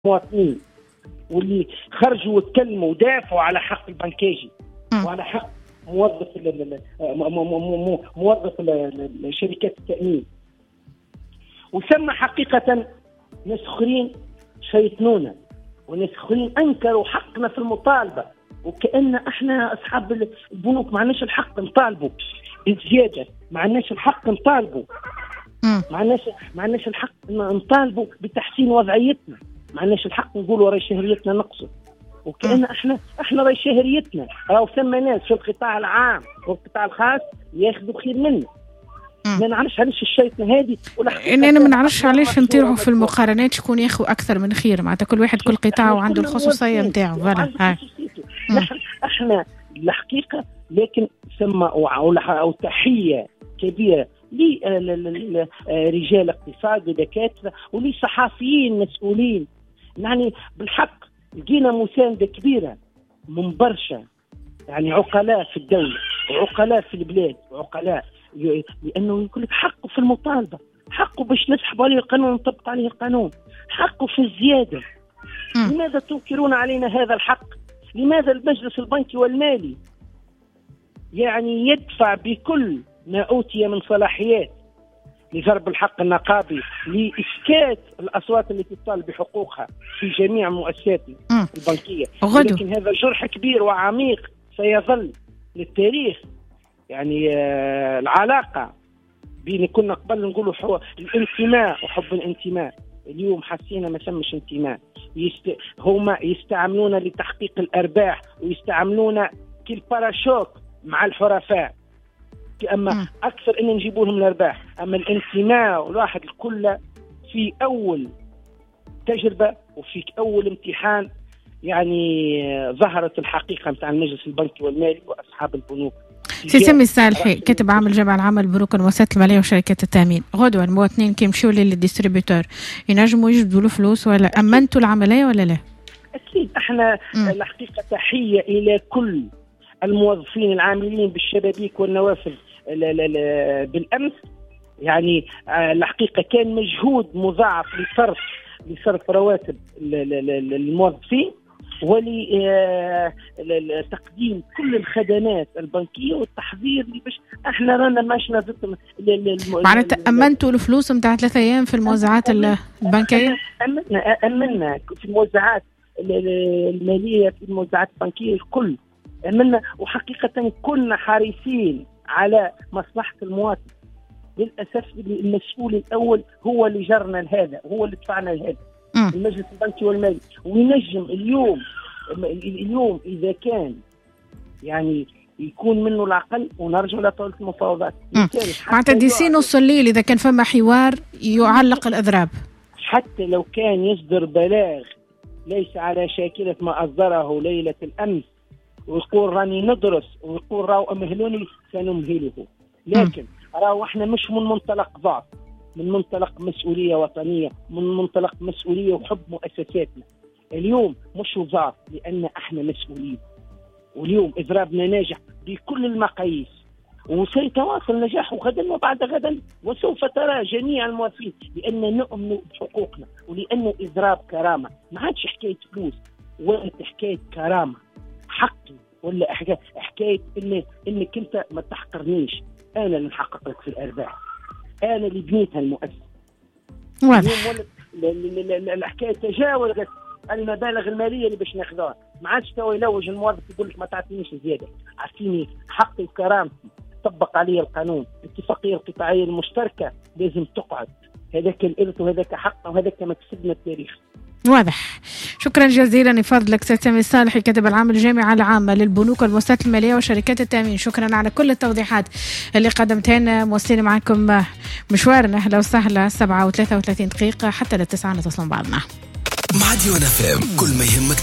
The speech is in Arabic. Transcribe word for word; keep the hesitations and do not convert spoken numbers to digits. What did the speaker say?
المواطنين واللي خرجوا وتكلموا ودافعوا على حق البنكاجي وعلى حق موظف موظف شركات التأمين، وثم حقيقة ناس اخرين شيطنونا وناس اخرين انكروا حقنا في المطالبة، وكأن احنا اصحاب البنوك ما عندناش الحق نطالبوا بالزيادة، ما عندناش الحق نطالبوا ما عندناش ما عندناش الحق نطالبوا بتحسين وضعيتنا، ما عندناش الحق نقولوا راي شهريتنا نقصوا، وكأن احنا احنا راي شهريتنا راهو ثم ناس في القطاع العام والقطاع الخاص ياخذوا خير منا. ما نعرفش علاش الشيطنة هذه ولا انا ما نعرفش علاش نطيروا في المقارنات شكون ياخذ اكثر من خير، معناتها كل واحد كل قطاع وعنده الخصوصية نتاعو. فوالا احنا الحقيقة، لكن ثم او تحية كبيرة لرجال اقتصاد ودكاترة ولصحافيين مسؤولين، يعني بالحق لقينا مساندة كبيرة من برشا يعني عقلاء في الدولة وعقلاء في البلاد وعقلاء، لأنه يقول لك حقه في المطالبة، حقه باش نسحب عليه القانون ونطبق عليه القانون، حقه في الزيادة. م. لماذا تنكرون علينا هذا الحق؟ لماذا المجلس البنكي والمالي يعني يدفع بكل ما أوتي من صلاحيات لضرب الحق النقابي لإسكات الأصوات التي تطالب بحقوقها في جميع مؤسساتنا البنكية؟ لكن هذا جرح كبير وعميق سيظل للتاريخ. يعني آه العلاقة بين كنا قبل نقولوا حو... الانتماء وحب الانتماء، اليوم حسينا ما سمش انتماء، يست... هما يستعملون لتحقيق الأرباح ويستعملون كالباراشوت مع الحرفاء، أما م. أكثر إن نجيبوا لهم الأرباح. أما الانتماء والواحد الكل في أول تجربة وفي أول امتحان يعني ظهرت الحقيقة متاع المجلس البنكي والمالي وأصحاب البنوك. سي سامي الصالحي كاتب عام الجامعة العامة للبنوك والمؤسسات المالية وشركات التأمين، غدوة المواطنين كي يمشيوا للديستريبيوتور ينجموا يجبدوا له فلوس ولا أمنتوا العملية ولا لا؟ أكيد احنا م. الحقيقة تحية إلى كل الموظفين العاملين بالشبابيك والنوافذ بالأمس، يعني الحقيقة كان مجهود مضاعف لصرف لصرف رواتب الموظفين ولتقديم كل الخدمات البنكية والتحضير باش احنا رانا ماشنا ضد. معناتها أمنتوا الفلوس متاع ثلاثة أيام في الموزعات البنكية؟ أمنا أمنا في الموزعات المالية في الموزعات البنكية الكل أمنا، وحقيقة كنا حريصين على مصلحة المواطن. للأسف المسؤول الأول هو اللي جرنا لهذا، هو اللي دفعنا لهذا المجلس البنكي والمالي. وينجم اليوم اليوم إذا كان يعني يكون منه العقل ونرجع لطاولة المفاوضات. معناتها ديسي نص الليل إذا كان فما حوار يعلق الأضراب، حتى لو كان يصدر بلاغ ليس على شاكلة ما أصدره ليلة الأمس ويقول راني ندرس ويقول راو أمهلوني سنمهله، لكن راو احنا مش من منطلق ضعف، من منطلق مسؤولية وطنية، من منطلق مسؤولية وحب مؤسساتنا. اليوم مش ضعف لأن احنا مسؤولين، واليوم إضرابنا ناجح بكل المقاييس وسيتواصل نجاحه غدا وبعد غدا، وسوف ترى جميع الموظفين لأن نؤمن بحقوقنا ولأنه إضراب كرامة، ما عادش حكاية فلوس ولا حكاية كرامة حقي ولا حكاية حكاية إن إنك أنت ما تحقرنيش، أنا اللي نحقق لك في الأرباح، أنا اللي بنيتها المؤسسة. واضح. الحكاية تجاوزت المبالغ المالية اللي باش ناخذها، ما عادش تو يلوج الموظف يقول لك ما تعطينيش زيادة، عطيني حقي وكرامتي، طبق علي القانون. الاتفاقية القطاعية المشتركة لازم تقعد، هذاك الإرث وهذاك حقنا وهذاك مكسبنا التاريخ. واضح. شكرا جزيلا لفضلك سي سامي الصالحي كاتب العام الجامعة العامة للبنوك والمؤسسات المالية وشركات التأمين، شكرا على كل التوضيحات اللي قدمتها لنا. موصلين معكم مشوارنا أهلا وسهلا سبعة وثلاثة وثلاثين دقيقة حتى للتسعة نتصل بعضنا. مع ديوان اف ام كل ما يهمك